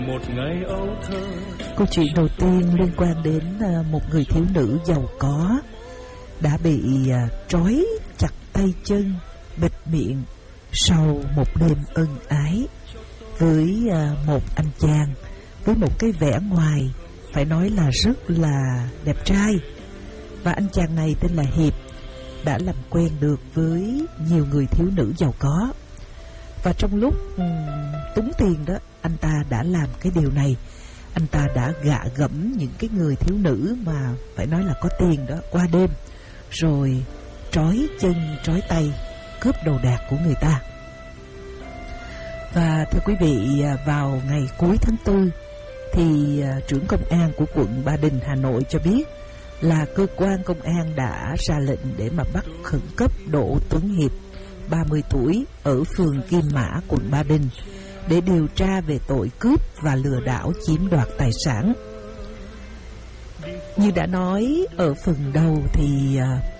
Một ngày âu thơ. Câu chuyện đầu tiên liên quan đến một người thiếu nữ giàu có đã bị trói chặt tay chân, bịt miệng sau một đêm ân ái với một anh chàng với một cái vẻ ngoài phải nói là rất là đẹp trai. Và anh chàng này tên là Hiệp, đã làm quen được với nhiều người thiếu nữ giàu có. Và trong lúc túng tiền đó, anh ta đã làm cái điều này. Anh ta đã gạ gẫm những cái người thiếu nữ mà phải nói là có tiền đó qua đêm, rồi trói chân trói tay, cướp đồ đạc của người ta. Và thưa quý vị, vào ngày cuối tháng 4 thì trưởng công an của quận Ba Đình, Hà Nội cho biết là cơ quan công an đã ra lệnh để mà bắt khẩn cấp Đỗ Tuấn Hiệp, 30 tuổi, ở phường Kim Mã, quận Ba Đình, để điều tra về tội cướp và lừa đảo chiếm đoạt tài sản. Như đã nói ở phần đầu thì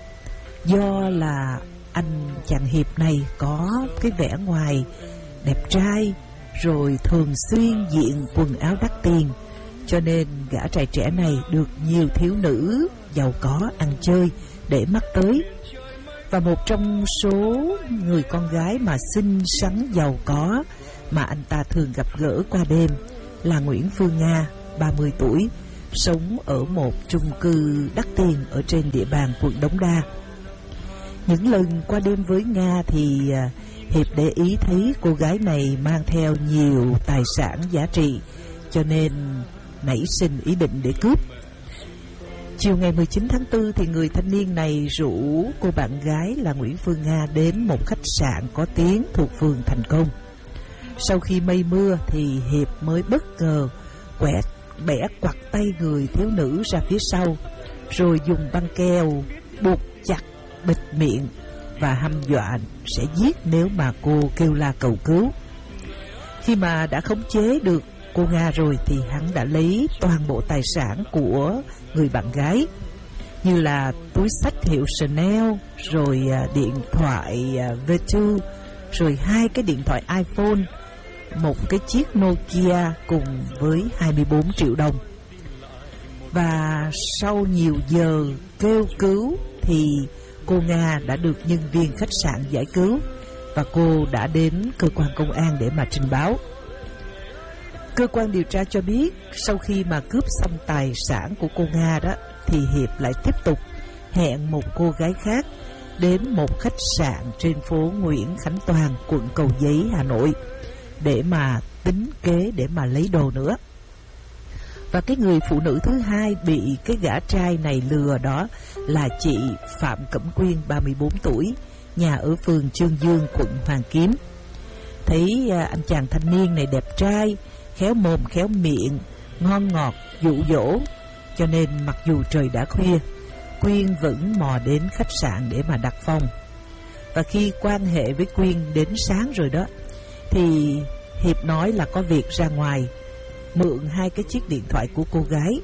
do là anh chàng Hiệp này có cái vẻ ngoài đẹp trai, rồi thường xuyên diện quần áo đắt tiền, cho nên gã trai trẻ này được nhiều thiếu nữ giàu có ăn chơi để mắt tới. Và một trong số người con gái mà xinh xắn giàu có mà anh ta thường gặp gỡ qua đêm là Nguyễn Phương Nga, 30 tuổi, sống ở một chung cư đắt tiền ở trên địa bàn quận Đống Đa. Những lần qua đêm với Nga thì Hiệp để ý thấy cô gái này mang theo nhiều tài sản giá trị, cho nên nảy sinh ý định để cướp. Chiều ngày 19 tháng 4 thì người thanh niên này rủ cô bạn gái là Nguyễn Phương Nga đến một khách sạn có tiếng thuộc phường Thành Công. Sau khi mây mưa thì Hiệp mới bất ngờ bẻ quặt tay người thiếu nữ ra phía sau, rồi dùng băng keo buộc chặt bịt miệng và hăm dọa sẽ giết nếu mà cô kêu la cầu cứu. Khi mà đã khống chế được cô Nga rồi thì hắn đã lấy toàn bộ tài sản của người bạn gái, như là túi xách hiệu Chanel, rồi điện thoại V2, rồi 2 cái điện thoại iPhone, một cái chiếc Nokia cùng với 24 triệu đồng. Và sau nhiều giờ kêu cứu thì cô Nga đã được nhân viên khách sạn giải cứu, và cô đã đến cơ quan công an để mà trình báo. Cơ quan điều tra cho biết sau khi mà cướp xong tài sản của cô Nga đó thì Hiệp lại tiếp tục hẹn một cô gái khác đến một khách sạn trên phố Nguyễn Khánh Toàn, quận Cầu Giấy, Hà Nội, để mà tính kế để mà lấy đồ nữa. Và cái người phụ nữ thứ hai bị cái gã trai này lừa đó là chị Phạm Cẩm Quyên, 34 tuổi, nhà ở phường Chương Dương, quận Hoàn Kiếm. Thấy anh chàng thanh niên này đẹp trai, khéo mồm khéo miệng, ngon ngọt, dụ dỗ, cho nên mặc dù trời đã khuya, Quyên vẫn mò đến khách sạn để mà đặt phòng. Và khi quan hệ với Quyên đến sáng rồi đó thì Hiệp nói là có việc ra ngoài, mượn 2 cái chiếc điện thoại của cô gái.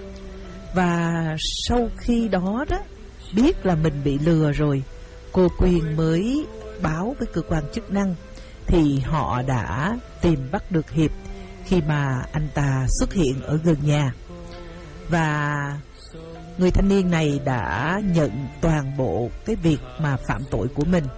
Và sau khi đó đó biết là mình bị lừa rồi, cô Quyên mới báo với cơ quan chức năng, thì họ đã tìm bắt được Hiệp khi mà anh ta xuất hiện ở gần nhà. Và người thanh niên này đã nhận toàn bộ cái việc mà phạm tội của mình,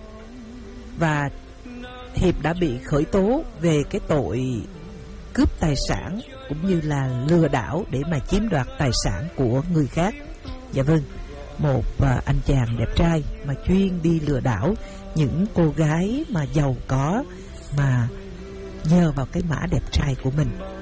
và Hiệp đã bị khởi tố về cái tội cướp tài sản cũng như là lừa đảo để mà chiếm đoạt tài sản của người khác. Dạ vâng, một anh chàng đẹp trai mà chuyên đi lừa đảo những cô gái mà giàu có, mà nhờ vào cái mã đẹp trai của mình.